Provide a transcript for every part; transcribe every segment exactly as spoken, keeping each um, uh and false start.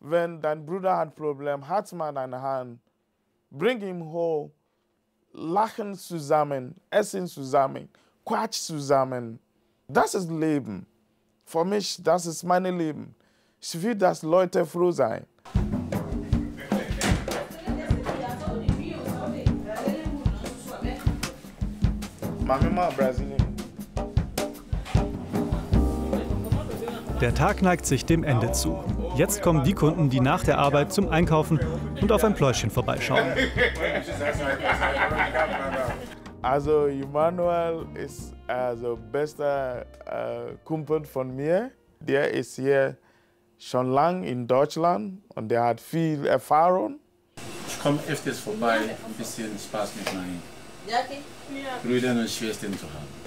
wenn dein Bruder hat Problem, hat man eine Hand, bring ihn hoch, lachen zusammen, essen zusammen, Quatsch zusammen. Das ist Leben. Für mich, das ist mein Leben. Ich will, dass Leute froh sein. Mama, Brasilien. Der Tag neigt sich dem Ende zu. Jetzt kommen die Kunden, die nach der Arbeit zum Einkaufen und auf ein Pläuschchen vorbeischauen. Also Emanuel ist also bester äh, Kumpel von mir. Der ist hier schon lange in Deutschland und der hat viel Erfahrung. Ich komme öfters vorbei, ein bisschen Spaß mit meinen Brüdern und Schwestern zu haben.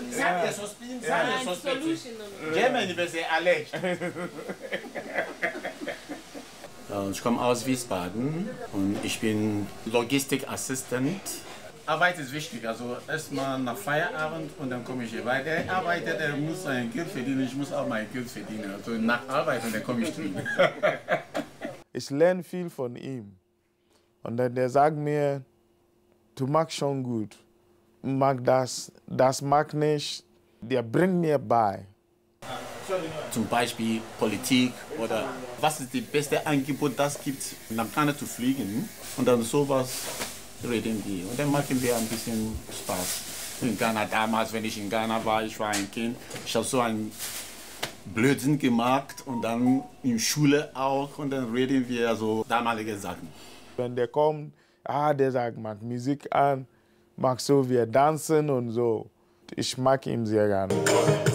Ich komme aus Wiesbaden und ich bin Logistikassistent. Arbeit ist wichtig, also erstmal nach Feierabend und dann komme ich hier. Weil der arbeitet, der muss sein Geld verdienen, ich muss auch mein Geld verdienen. Also nach Arbeit und dann komme ich drüben. Ich lerne viel von ihm. Und dann der sagt mir, du machst schon gut. Mag das, das mag nicht. Der bringt mir bei. Zum Beispiel Politik oder was ist das beste Angebot, das gibt, nach Ghana zu fliegen und dann sowas reden wir. Und dann machen wir ein bisschen Spaß. In Ghana damals, wenn ich in Ghana war, ich war ein Kind, ich habe so einen Blödsinn gemacht und dann in Schule auch und dann reden wir so damalige Sachen. Wenn der kommt, ah, der sagt, mag Musik an, mag so, wir tanzen und so. Ich mag ihn sehr gerne.